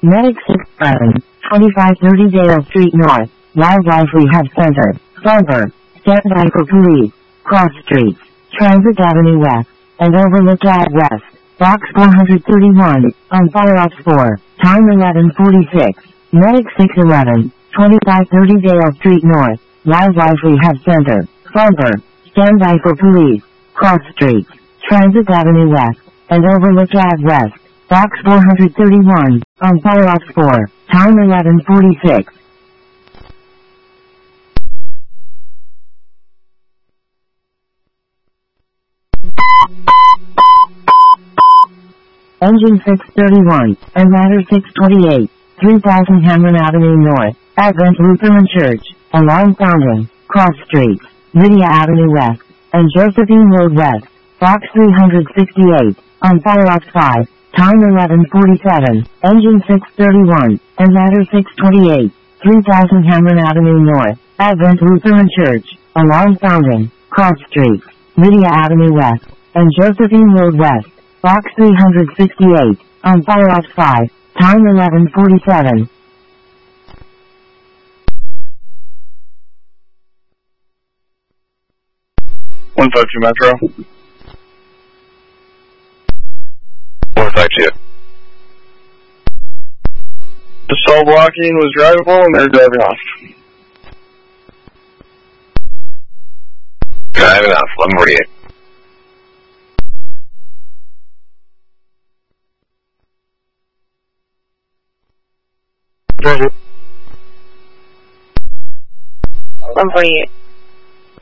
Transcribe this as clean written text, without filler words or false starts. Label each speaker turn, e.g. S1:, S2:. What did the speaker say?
S1: Medic 611, 2530 Dale Street North, Wildlife Rehab Center, Farber, standby for police, cross streets, Transit Avenue West, and Overlook Ave West, Box 431, on Fire Ops 4, time 11:46, Medic 611, 2530 Dale Street North, Wildlife Rehab Center, Farber, standby for police, cross streets, Transit Avenue West, and Overlook Ave West, Box 431, on Fire Ops 4, time 11:46. Engine 631, and ladder 628, 3000 Hamlin Avenue North, Advent Lutheran Church, alarm sounding, cross streets, Lydia Avenue West, and Josephine Road West, Box 368, on Fire Ops 5, time 11:47, engine 631, and ladder 628, 3000 Hamlin Avenue North, Advent Lutheran Church, alarm sounding, cross streets, Lydia Avenue West, and Josephine Road West, Box 368, on Fire Ops 5, time 11:47.
S2: One five two Metro.
S3: 152.
S2: The cell blocking was drivable and they're driving off.
S3: Driving off, 1148.
S4: One 48.